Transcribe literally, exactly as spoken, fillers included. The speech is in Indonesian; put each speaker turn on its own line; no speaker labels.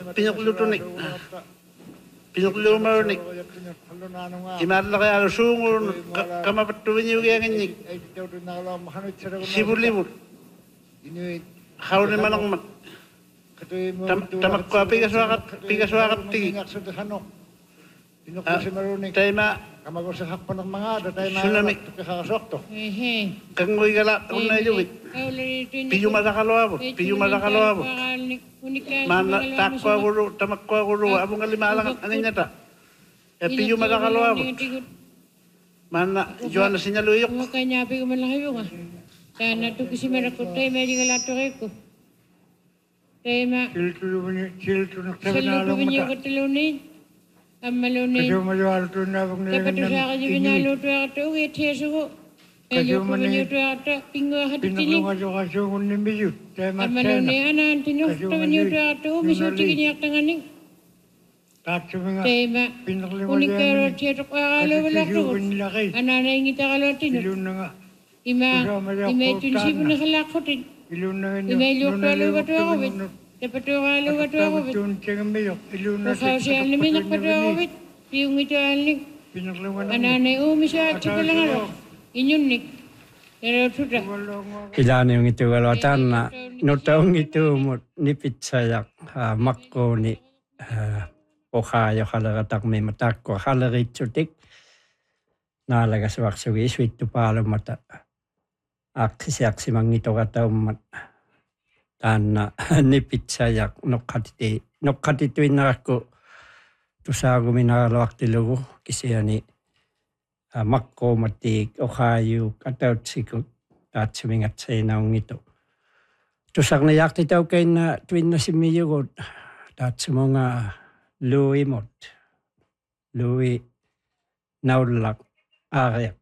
pinaklutunik. Pinaklumarunik. Imadla kaya alusungun kamapatuwin yung ganyanik. Sibulibul. Haun naman ang mat. Tamak ko pigaswakat pigaswakat tigi. Tayo ma
Kamagusahak pa ng mga datay na
tsunami.
Kakasokto.
Kang mo'y gala kung na yun. Piyo madakalawa mo. Piyo madakalawa mo. Mana takwa guru tamakwa guru abong alimalang anin niya ta. E piyo madakalawa mo. Mana juan na sinyaluyok.
Makanya api ko malaki yung ah. Kaya nato kasi merakot tayo may di galato ko. Tayo ma.
Siltunak sa
Salo ko
binalong
binyo
mata.
ko talunin. Amalunin.
Kasi maluwal ito na pag
Dapat
nilagyan
sa akin yung binaluto ako. Uy, tiyaso ko. Medyo ko binyo ako. Pingo ako titiling.
Pinakulungan yung kasungon ni Miyo. Tayo matena.
Amalunin. Anan, tinukta binyo ako. Misuti kinyak tanganing.
Tatso mga
Tayo ma.
pinakulungan
Unik
yan.
karo tiyaso ko akalo wala ko.
Laki.
Ananay ngita kalotin.
Ilun na nga.
Ima. Ima itunisipo na kalakotin.
Ilun na nga.
Ima ilok na luwa to ako. Dapat to ako luwa to ako.
Tapos siya ng Miyo. Ilun na
Kau siya aliminak pa to ako. Yung ito alnik.
Pinakulungan na nga.
Ananay umi siya. Tsaka lang ako. Inyun nik. Pero tuta.
Ilan yung ito kalawatan na nutong ito mo nipit sayak makko ni Ohio halagatak may matak ko halarit sutik nalagas waksugi sweet to palo mata aksiyak si mangito kataw mat tan nipit sayak nokatiti nokatiti nako to sa guminalawak tilugo kasi ani Uh, makko matik Ohio kataw sikot at sumingat sa inaong ito. Tusak na yak nitaw kay na twin na si Miyo at sa mga Louis Mott. Louis Naulak Ariak.